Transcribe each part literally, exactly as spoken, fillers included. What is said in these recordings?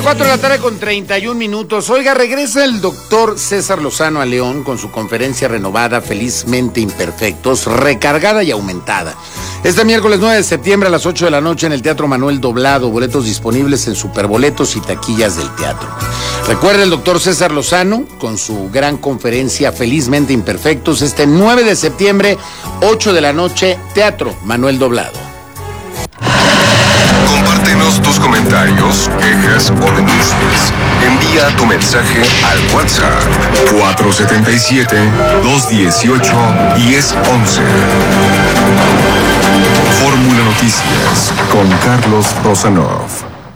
cuatro de la tarde con treinta y un minutos. Oiga, regresa el doctor César Lozano a León con su conferencia renovada Felizmente Imperfectos, recargada y aumentada. Este miércoles nueve de septiembre a las ocho de la noche en el Teatro Manuel Doblado. Boletos disponibles en Superboletos y taquillas del teatro. Recuerda el doctor César Lozano con su gran conferencia Felizmente Imperfectos este nueve de septiembre, ocho de la noche, Teatro Manuel Doblado. Compártenos tus comentarios, quejas o denuncias. Envía tu mensaje al WhatsApp cuatro siete siete, dos uno ocho, uno cero uno uno. Fórmula Noticias con Carlos Rosanov.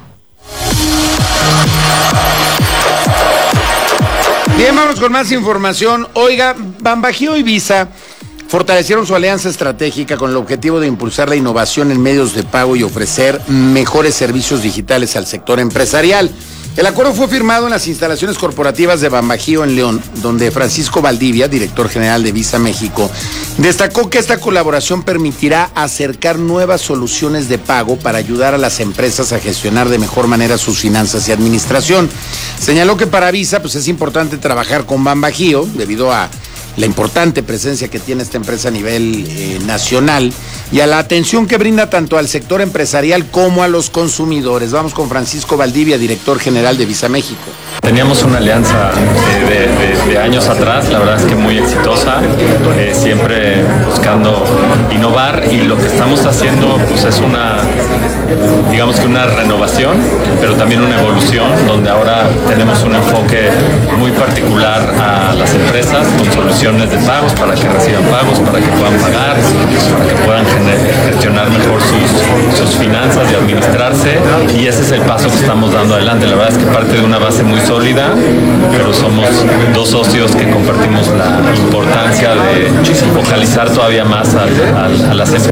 Bien, vamos con más información. Oiga, BanBajío y Visa fortalecieron su alianza estratégica con el objetivo de impulsar la innovación en medios de pago y ofrecer mejores servicios digitales al sector empresarial. El acuerdo fue firmado en las instalaciones corporativas de BanBajío en León, donde Francisco Valdivia, director general de Visa México, destacó que esta colaboración permitirá acercar nuevas soluciones de pago para ayudar a las empresas a gestionar de mejor manera sus finanzas y administración. Señaló que para Visa pues, es importante trabajar con BanBajío debido a la importante presencia que tiene esta empresa a nivel eh, nacional y a la atención que brinda tanto al sector empresarial como a los consumidores. Vamos con Francisco Valdivia, director general de Visa México. Teníamos una alianza eh, de, de, de años atrás, la verdad es que muy exitosa, eh, siempre buscando innovar, y lo que estamos haciendo pues es una, digamos que una renovación, pero también una evolución, donde ahora tenemos un enfoque muy particular a las empresas con soluciones de pagos para que reciban pagos, para que puedan pagar, para que puedan gener, gestionar mejor sus, sus finanzas y administrarse, y ese es el paso que estamos dando adelante. La verdad es que parte de una base muy sólida, pero somos dos socios que compartimos la importancia de focalizar todavía más a, a, a las empresas.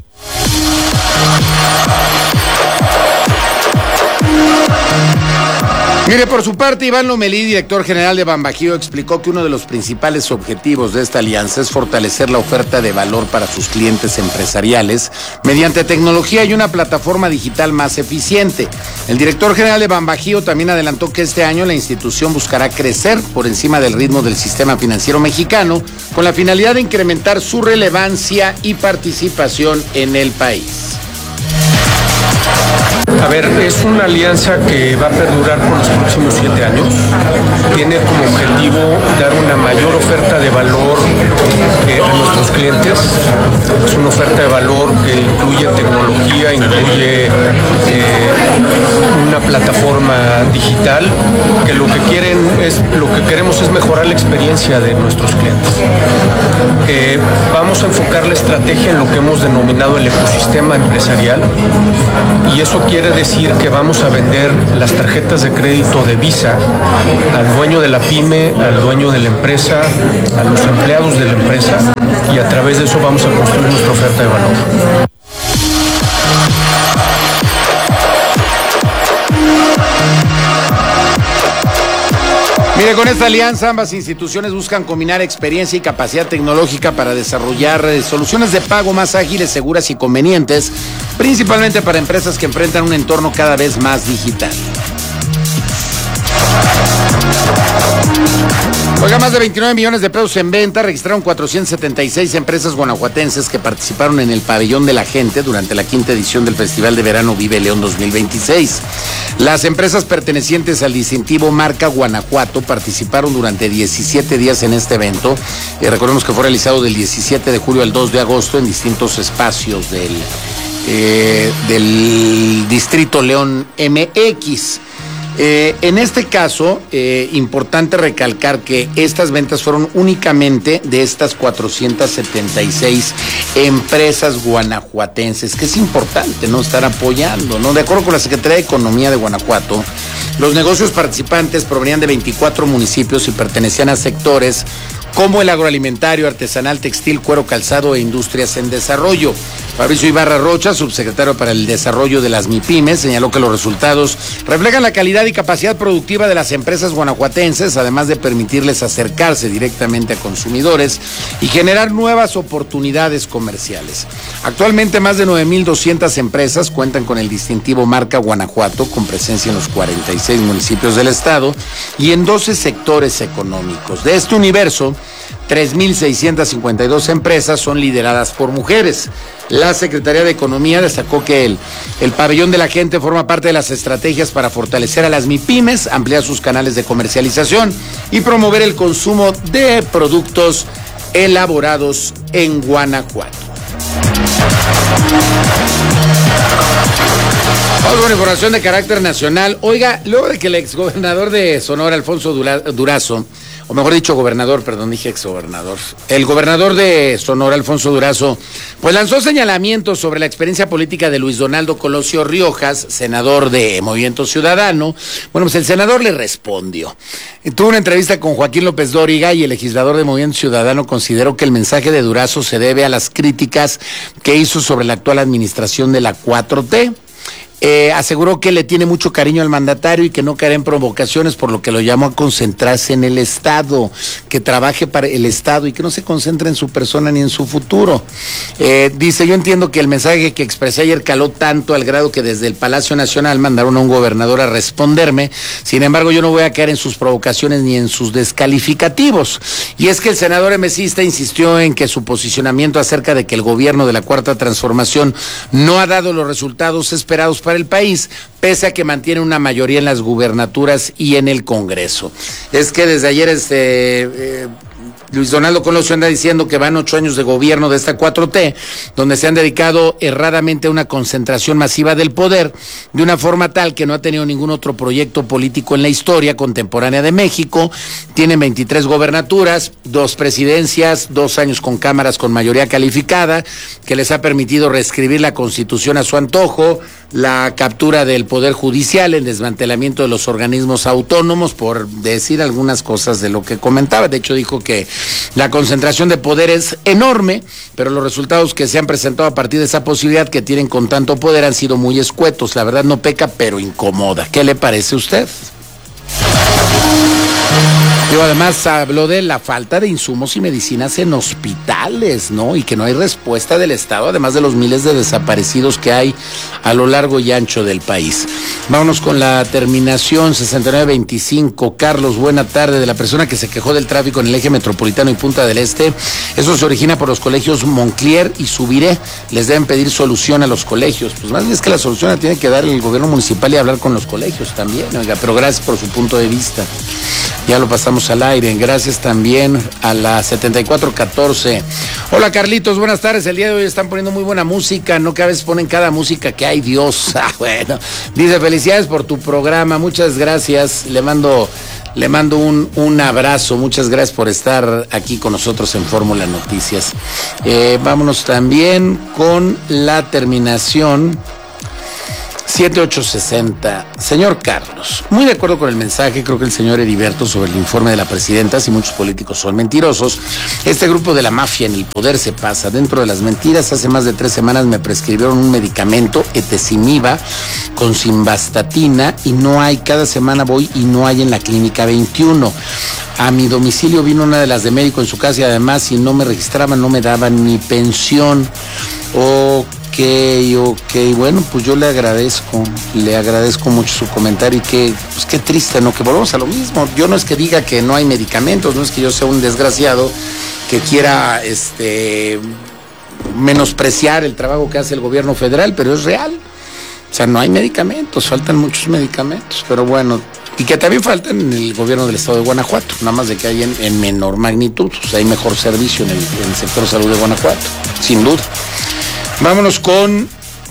Mire, por su parte, Iván Lomelí, director general de BanBajío, explicó que uno de los principales objetivos de esta alianza es fortalecer la oferta de valor para sus clientes empresariales mediante tecnología y una plataforma digital más eficiente. El director general de BanBajío también adelantó que este año la institución buscará crecer por encima del ritmo del sistema financiero mexicano con la finalidad de incrementar su relevancia y participación en el país. A ver, es una alianza que va a perdurar por los próximos siete años. Tiene como objetivo dar una mayor oferta de valor eh, a nuestros clientes. Es una oferta de valor que incluye tecnología, incluye eh, una plataforma digital, que lo que quieren es, lo que queremos es mejorar la experiencia de nuestros clientes. Eh, vamos a enfocar la estrategia en lo que hemos denominado el ecosistema empresarial, y eso quiere decir que vamos a vender las tarjetas de crédito de Visa al dueño de la pyme, al dueño de la empresa, a los empleados de la empresa, y a través de eso vamos a construir nuestra oferta de valor. Mire, con esta alianza ambas instituciones buscan combinar experiencia y capacidad tecnológica para desarrollar eh, soluciones de pago más ágiles, seguras y convenientes, principalmente para empresas que enfrentan un entorno cada vez más digital. Oiga, más de veintinueve millones de pesos en venta, registraron cuatrocientas setenta y seis empresas guanajuatenses que participaron en el Pabellón de la Gente durante la quinta edición del Festival de Verano Vive León dos mil veintiséis. Las empresas pertenecientes al distintivo Marca Guanajuato participaron durante diecisiete días en este evento. Eh, recordemos que fue realizado del diecisiete de julio al dos de agosto en distintos espacios del, eh, del Distrito León M X. Eh, en este caso, eh, importante recalcar que estas ventas fueron únicamente de estas cuatrocientas setenta y seis empresas guanajuatenses, que es importante, ¿no? Estar apoyando, ¿no? De acuerdo con la Secretaría de Economía de Guanajuato, los negocios participantes provenían de veinticuatro municipios y pertenecían a sectores como el agroalimentario, artesanal, textil, cuero, calzado e industrias en desarrollo. Fabricio Ibarra Rocha, subsecretario para el Desarrollo de las MIPYMES, señaló que los resultados reflejan la calidad y capacidad productiva de las empresas guanajuatenses, además de permitirles acercarse directamente a consumidores y generar nuevas oportunidades comerciales. Actualmente más de nueve mil doscientas empresas cuentan con el distintivo marca Guanajuato, con presencia en los cuarenta y seis municipios del estado y en doce sectores económicos. De este universo, tres mil seiscientas cincuenta y dos empresas son lideradas por mujeres. La Secretaría de Economía destacó que el, el pabellón de la gente forma parte de las estrategias para fortalecer a las MIPYMES, ampliar sus canales de comercialización y promover el consumo de productos elaborados en Guanajuato. Vamos con información de carácter nacional. Oiga, luego de que el exgobernador de Sonora, Alfonso Durazo, o mejor dicho, gobernador, perdón, dije exgobernador, el gobernador de Sonora, Alfonso Durazo, pues lanzó señalamientos sobre la experiencia política de Luis Donaldo Colosio Riojas, senador de Movimiento Ciudadano. Bueno, pues el senador le respondió. Tuvo una entrevista con Joaquín López Dóriga y el legislador de Movimiento Ciudadano consideró que el mensaje de Durazo se debe a las críticas que hizo sobre la actual administración de la cuatro T. Eh, aseguró que le tiene mucho cariño al mandatario y que no caerá en provocaciones, por lo que lo llamó a concentrarse en el Estado, que trabaje para el Estado y que no se concentre en su persona ni en su futuro. Eh, dice, yo entiendo que el mensaje que expresé ayer caló tanto al grado que desde el Palacio Nacional mandaron a un gobernador a responderme. Sin embargo, yo no voy a caer en sus provocaciones ni en sus descalificativos. Y es que el senador emesista insistió en que su posicionamiento acerca de que el gobierno de la Cuarta Transformación no ha dado los resultados esperados para el país, pese a que mantiene una mayoría en las gubernaturas y en el Congreso. Es que desde ayer este eh, Luis Donaldo Colosio anda diciendo que van ocho años de gobierno de esta cuatro T, donde se han dedicado erradamente a una concentración masiva del poder, de una forma tal que no ha tenido ningún otro proyecto político en la historia contemporánea de México. Tienen veintitrés gobernaturas, dos presidencias, dos años con cámaras con mayoría calificada, que les ha permitido reescribir la Constitución a su antojo, la captura del Poder Judicial, el desmantelamiento de los organismos autónomos, por decir algunas cosas de lo que comentaba. De hecho, dijo que la concentración de poder es enorme, pero los resultados que se han presentado a partir de esa posibilidad que tienen con tanto poder han sido muy escuetos. La verdad no peca, pero incomoda. ¿Qué le parece a usted? Yo además habló de la falta de insumos y medicinas en hospitales, ¿no? Y que no hay respuesta del Estado, además de los miles de desaparecidos que hay a lo largo y ancho del país. Vámonos con la terminación sesenta y nueve veinticinco. Carlos, buena tarde. De la persona que se quejó del tráfico en el eje metropolitano y Punta del Este, eso se origina por los colegios Monclier y Subiré. Les deben pedir solución a los colegios. Pues más bien es que la solución la tiene que dar el gobierno municipal y hablar con los colegios también, oiga, pero gracias por su punto de vista. Ya lo pasamos al aire. Gracias también a la setenta y cuatro catorce. Hola Carlitos, buenas tardes. El día de hoy están poniendo muy buena música, no que a veces ponen cada música que hay Dios. Ah, bueno. Dice, felicidades por tu programa, muchas gracias. Le mando, le mando un, un abrazo, muchas gracias por estar aquí con nosotros en Fórmula Noticias. Eh, vámonos también con la terminación siete ocho sesenta. Señor Carlos, muy de acuerdo con el mensaje, creo que el señor Heriberto, sobre el informe de la presidenta, si muchos políticos son mentirosos, este grupo de la mafia en el poder se pasa. Dentro de las mentiras, hace más de tres semanas me prescribieron un medicamento, etesimiba, con simvastatina, y no hay, cada semana voy y no hay en la clínica veintiuno. A mi domicilio vino una de las de médico en su casa y además, si no me registraban, no me daban ni pensión. Ok. Ok, ok, bueno, pues yo le agradezco, le agradezco mucho su comentario y que, pues qué triste, ¿no? Que volvamos a lo mismo. Yo no es que diga que no hay medicamentos, no es que yo sea un desgraciado que quiera, este, menospreciar el trabajo que hace el gobierno federal, pero es real. O sea, no hay medicamentos, faltan muchos medicamentos, pero bueno, y que también faltan en el gobierno del estado de Guanajuato, nada más de que hay en, en menor magnitud, o sea, hay mejor servicio en el, en el sector de salud de Guanajuato, sin duda. Vámonos con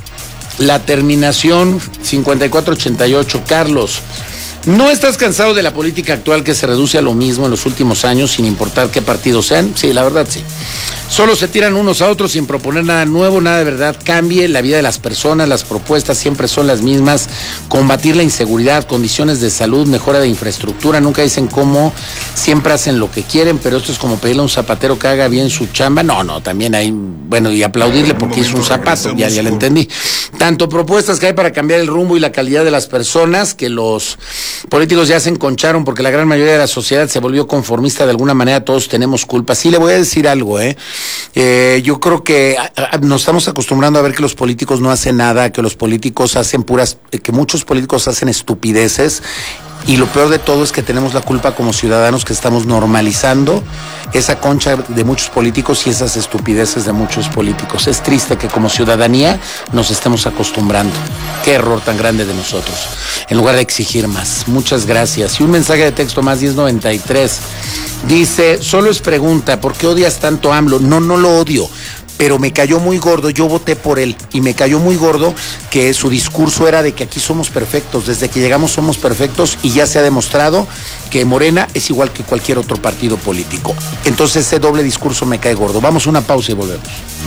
la terminación cincuenta y cuatro ochenta y ocho. Carlos, ¿no estás cansado de la política actual que se reduce a lo mismo en los últimos años sin importar qué partidos sean? Sí, la verdad sí. Solo se tiran unos a otros sin proponer nada nuevo, nada de verdad cambie la vida de las personas. Las propuestas siempre son las mismas: combatir la inseguridad, condiciones de salud, mejora de infraestructura. Nunca dicen cómo, siempre hacen lo que quieren, pero esto es como pedirle a un zapatero que haga bien su chamba. No, no, también hay, bueno, y aplaudirle porque hizo un zapato, ya, ya lo entendí. Tanto propuestas que hay para cambiar el rumbo y la calidad de las personas, que los políticos ya se enconcharon porque la gran mayoría de la sociedad se volvió conformista de alguna manera. Todos tenemos culpa. Sí, le voy a decir algo, eh. Eh, yo creo que a, a, nos estamos acostumbrando a ver que los políticos no hacen nada, que los políticos hacen puras, eh, que muchos políticos hacen estupideces, y lo peor de todo es que tenemos la culpa como ciudadanos, que estamos normalizando esa concha de muchos políticos y esas estupideces de muchos políticos. Es triste que como ciudadanía nos estemos acostumbrando. Qué error tan grande de nosotros, en lugar de exigir más. Muchas gracias. Y un mensaje de texto más, diez noventa y tres. Dice, solo es pregunta, ¿por qué odias tanto a AMLO? No, no lo odio, pero me cayó muy gordo, yo voté por él, y me cayó muy gordo que su discurso era de que aquí somos perfectos, desde que llegamos somos perfectos, y ya se ha demostrado que Morena es igual que cualquier otro partido político. Entonces ese doble discurso me cae gordo. Vamos a una pausa y volvemos.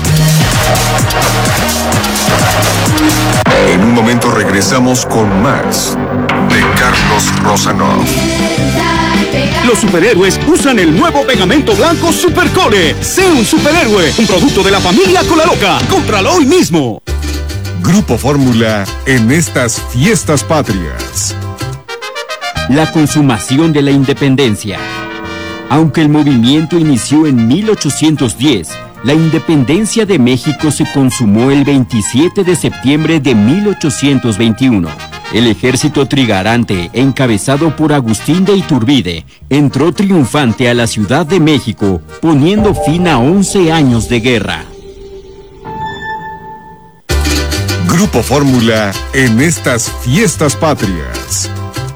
En un momento regresamos con más de Carlos Rosanov. Los superhéroes usan el nuevo pegamento blanco Supercore. Sé un superhéroe, un producto de la familia Colaloca. Cómpralo hoy mismo. Grupo Fórmula en estas fiestas patrias. La consumación de la independencia. Aunque el movimiento inició en mil ochocientos diez, la independencia de México se consumó el veintisiete de septiembre de mil ochocientos veintiuno. El ejército trigarante, encabezado por Agustín de Iturbide, entró triunfante a la Ciudad de México, poniendo fin a once años de guerra. Grupo Fórmula en estas fiestas patrias.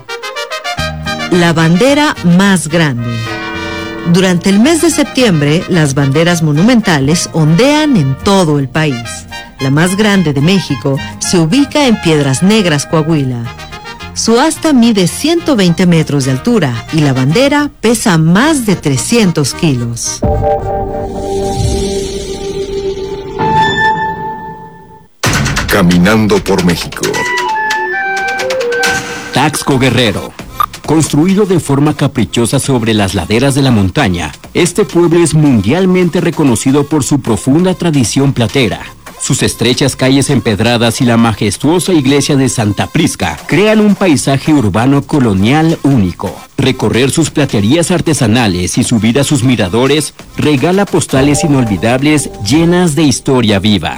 La bandera más grande. Durante el mes de septiembre, las banderas monumentales ondean en todo el país. La más grande de México se ubica en Piedras Negras, Coahuila. Su asta mide ciento veinte metros de altura y la bandera pesa más de trescientos kilos. Caminando por México. Taxco Guerrero. Construido de forma caprichosa sobre las laderas de la montaña, este pueblo es mundialmente reconocido por su profunda tradición platera. Sus estrechas calles empedradas y la majestuosa iglesia de Santa Prisca crean un paisaje urbano colonial único. Recorrer sus platerías artesanales y subir a sus miradores regala postales inolvidables llenas de historia viva.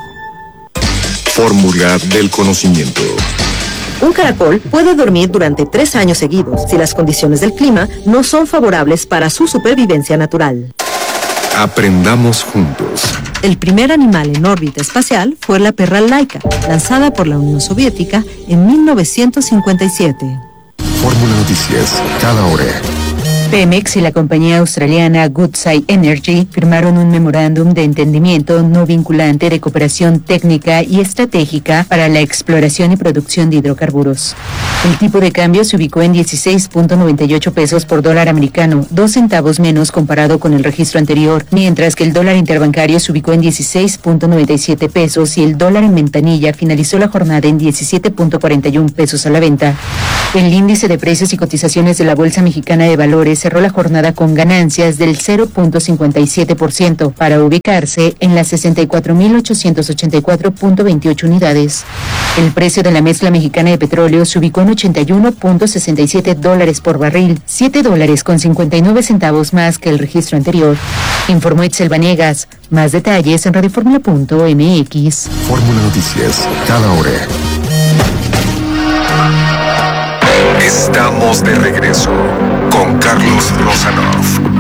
Fórmula del conocimiento. Un caracol puede dormir durante tres años seguidos si las condiciones del clima no son favorables para su supervivencia natural. Aprendamos juntos. El primer animal en órbita espacial fue la perra Laika, lanzada por la Unión Soviética en mil novecientos cincuenta y siete. Fórmula Noticias, cada hora. Pemex y la compañía australiana Woodside Energy firmaron un memorándum de entendimiento no vinculante de cooperación técnica y estratégica para la exploración y producción de hidrocarburos. El tipo de cambio se ubicó en dieciséis punto noventa y ocho pesos por dólar americano, dos centavos menos comparado con el registro anterior, mientras que el dólar interbancario se ubicó en dieciséis punto noventa y siete pesos y el dólar en ventanilla finalizó la jornada en diecisiete punto cuarenta y uno pesos a la venta. El índice de precios y cotizaciones de la Bolsa Mexicana de Valores cerró la jornada con ganancias del cero punto cincuenta y siete por ciento para ubicarse en las sesenta y cuatro mil ochocientos ochenta y cuatro punto veintiocho unidades. El precio de la mezcla mexicana de petróleo se ubicó en ochenta y uno punto sesenta y siete dólares por barril, siete dólares con cincuenta y nueve centavos más que el registro anterior. Informó Itzel Vanegas. Más detalles en radioformula punto m x. Fórmula Noticias, cada hora. Estamos de regreso con Carlos Rosanov.